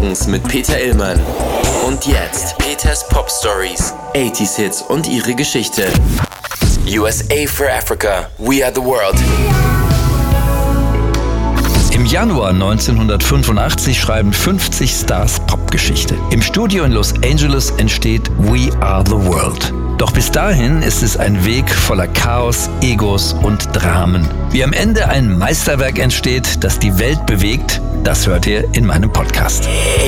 Morgens mit Peter Illmann. Und jetzt Peters Pop Stories, 80s Hits und ihre Geschichte. USA for Africa, we are the world. Im Januar 1985 schreiben 50 Stars Popgeschichte. Im Studio in Los Angeles entsteht We Are the World. Doch bis dahin ist es ein Weg voller Chaos, Egos und Dramen. Wie am Ende ein Meisterwerk entsteht, das die Welt bewegt, das hört ihr in meinem Podcast.